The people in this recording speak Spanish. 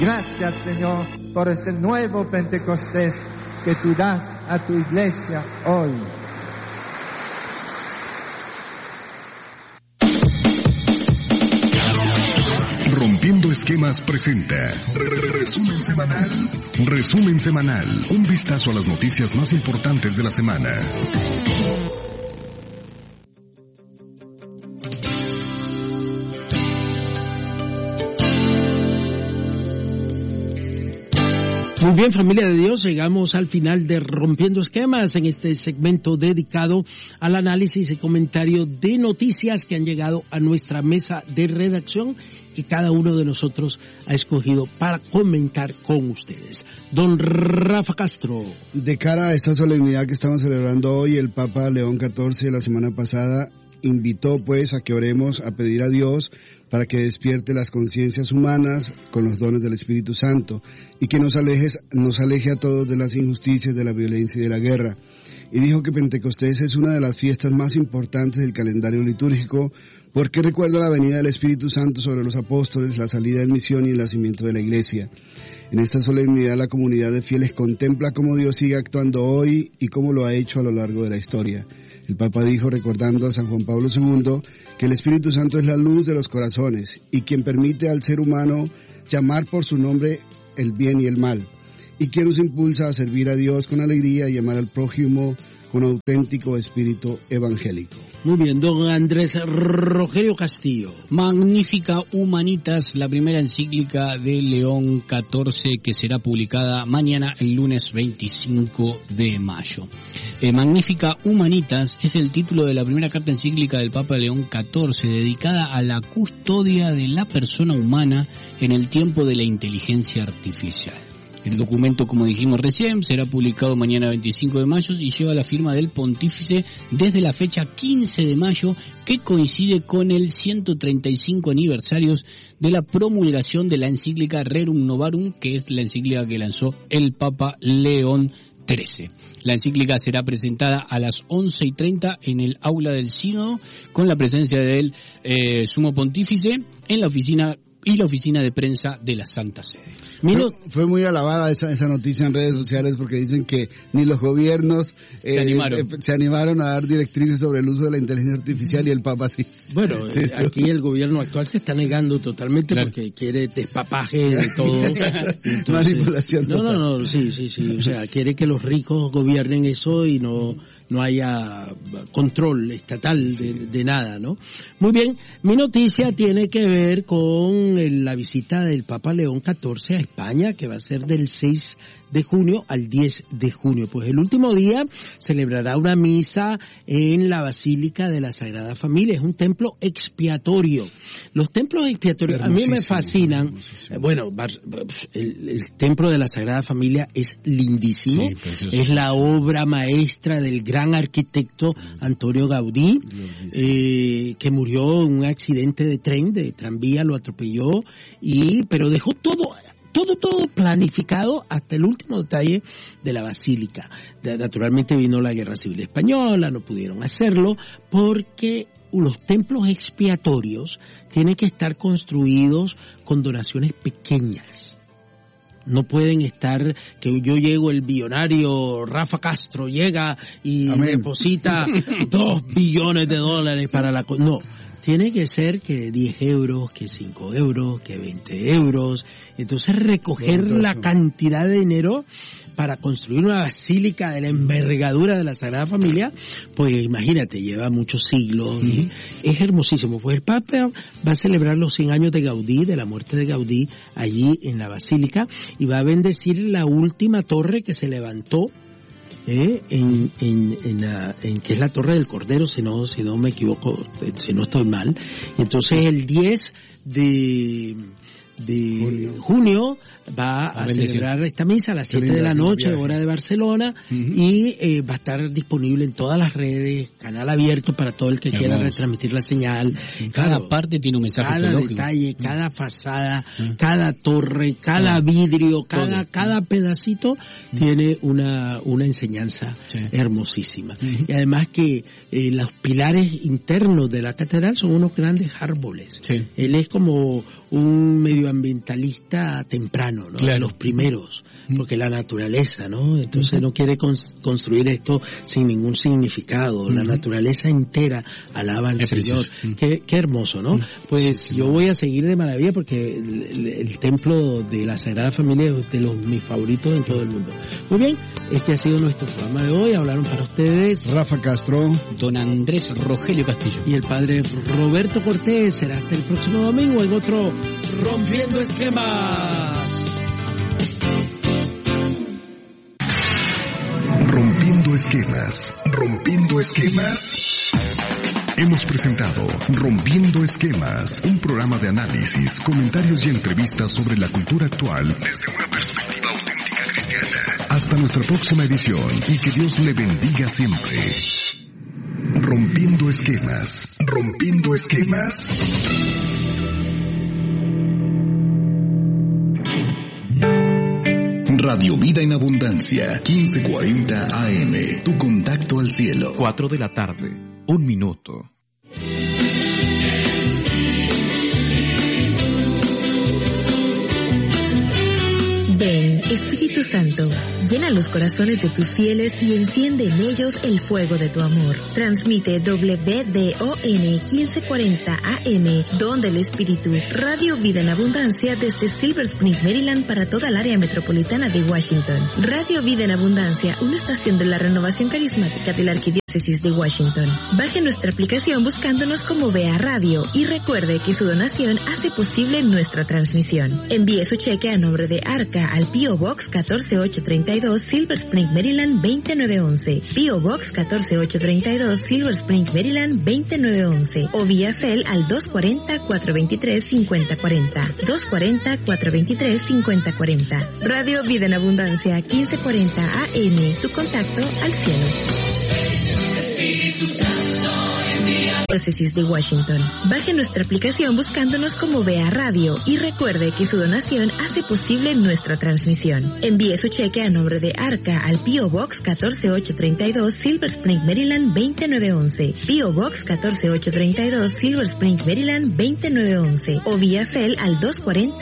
Gracias, Señor, por ese nuevo Pentecostés que tú das a tu iglesia hoy. Rompiendo Esquemas presenta Resumen Semanal. Resumen Semanal. Un vistazo a las noticias más importantes de la semana. Muy bien, familia de Dios, llegamos al final de Rompiendo Esquemas en este segmento dedicado al análisis y comentario de noticias que han llegado a nuestra mesa de redacción que cada uno de nosotros ha escogido para comentar con ustedes. Don Rafa Castro. De cara a esta solemnidad que estamos celebrando hoy, el Papa León XIV la semana pasada invitó pues a que oremos, a pedir a Dios para que despierte las conciencias humanas con los dones del Espíritu Santo y que nos aleje a todos de las injusticias, de la violencia y de la guerra. Y dijo que Pentecostés es una de las fiestas más importantes del calendario litúrgico porque recuerda la venida del Espíritu Santo sobre los apóstoles, la salida en misión y el nacimiento de la Iglesia. En esta solemnidad la comunidad de fieles contempla cómo Dios sigue actuando hoy y cómo lo ha hecho a lo largo de la historia. El Papa dijo, recordando a San Juan Pablo II, que el Espíritu Santo es la luz de los corazones y quien permite al ser humano llamar por su nombre el bien y el mal, y quien nos impulsa a servir a Dios con alegría y amar al prójimo con auténtico espíritu evangélico. Muy bien, don Andrés Rogelio Castillo. Magnífica Humanitas, la primera encíclica de León XIV que será publicada mañana, el lunes 25 de mayo. Magnífica Humanitas es el título de la primera carta encíclica del Papa León XIV, dedicada a la custodia de la persona humana en el tiempo de la inteligencia artificial. El documento, como dijimos recién, será publicado mañana 25 de mayo y lleva la firma del pontífice desde la fecha 15 de mayo, que coincide con el 135 aniversario de la promulgación de la encíclica Rerum Novarum, que es la encíclica que lanzó el Papa León XIII. La encíclica será presentada a las 11:30 en el aula del sínodo, con la presencia del sumo pontífice en la oficina de prensa de la Santa Sede. Fue muy alabada esa noticia en redes sociales porque dicen que ni los gobiernos se animaron a dar directrices sobre el uso de la inteligencia artificial y el Papa sí. Bueno, sí, aquí el gobierno actual se está negando totalmente, claro, porque quiere despapaje de todo. Entonces, manipulación total. No, sí, o sea, quiere que los ricos gobiernen eso y no haya control estatal de nada, ¿no? Muy bien, mi noticia tiene que ver con la visita del Papa León XIV a España, que va a ser del 6 de junio al 10 de junio. Pues el último día celebrará una misa en la Basílica de la Sagrada Familia. Es un templo expiatorio. Los templos expiatorios a mí me fascinan. Bueno, el templo de la Sagrada Familia es lindísimo. Sí, es la obra maestra del gran arquitecto Antonio Gaudí, que murió en un accidente de tranvía, lo atropelló, pero dejó todo planificado hasta el último detalle de la basílica. Naturalmente vino la Guerra Civil Española, no pudieron hacerlo porque los templos expiatorios tienen que estar construidos con donaciones pequeñas. No pueden estar que yo llego, el billonario Rafa Castro llega y deposita $2 billones para la... No. Tiene que ser que 10 euros, que 5 euros, que 20 euros. Entonces recoger la cantidad de dinero para construir una basílica de la envergadura de la Sagrada Familia, pues imagínate, lleva muchos siglos. Y es hermosísimo. Pues el Papa va a celebrar los 100 años de Gaudí, de la muerte de Gaudí, allí en la basílica, y va a bendecir la última torre que se levantó, que es la Torre del Cordero, si no me equivoco, si no estoy mal. Entonces el 10 de junio va a celebrar esta misa a las 7 de la noche, hora de Barcelona, y va a estar disponible en todas las redes, canal abierto para todo el que quiera retransmitir la señal. Cada parte tiene un mensaje cada teológico. Detalle, cada fachada, cada torre, cada vidrio, cada pedacito tiene una enseñanza hermosísima. Y además que los pilares internos de la catedral son unos grandes árboles. Él es como un medioambientalista temprano, ¿no? De los primeros, porque la naturaleza, ¿no? Entonces no quiere construir esto sin ningún significado. La naturaleza entera alaba al Señor. Qué hermoso, ¿no? Pues yo voy a seguir de maravilla porque el templo de la Sagrada Familia es de mis favoritos en todo el mundo. Muy bien, este ha sido nuestro programa de hoy. Hablaron para ustedes Rafa Castro, don Andrés Rogelio Castillo y el padre Roberto Cortés. Será hasta el próximo domingo en otro Rompiendo Esquemas. Rompiendo esquemas. Rompiendo esquemas. Hemos presentado Rompiendo Esquemas, un programa de análisis, comentarios y entrevistas sobre la cultura actual desde una perspectiva auténtica cristiana. Hasta nuestra próxima edición y que Dios le bendiga siempre. Rompiendo Esquemas. Rompiendo Esquemas. Radio Vida en Abundancia, 1540 AM. Tu contacto al cielo. 4 de la tarde, 1 minuto. Ven, Espíritu Santo, llena los corazones de tus fieles y enciende en ellos el fuego de tu amor. Transmite WDON 1540 AM, Don del Espíritu, Radio Vida en Abundancia desde Silver Spring, Maryland para toda el área metropolitana de Washington. Radio Vida en Abundancia, una estación de la renovación carismática de la Arquidiócesis de Washington. Baje nuestra aplicación buscándonos como Vea Radio y recuerde que su donación hace posible nuestra transmisión. Envíe su cheque a nombre de Arca al P.O. Box 14832 Silver Spring, Maryland 29911, P.O. Box 14832 Silver Spring, Maryland 29911 o vía Cel al 240-423-5040, 240-423-5040. Radio Vida en Abundancia 1540 AM, tu contacto al cielo. Diócesis de Washington. Baje nuestra aplicación buscándonos como Vea Radio y recuerde que su donación hace posible nuestra transmisión. Envíe su cheque a nombre de Arca al P.O. Box 14832 Silver Spring, Maryland 29911, P.O. Box 14832 Silver Spring, Maryland 29911 o vía Cel al 240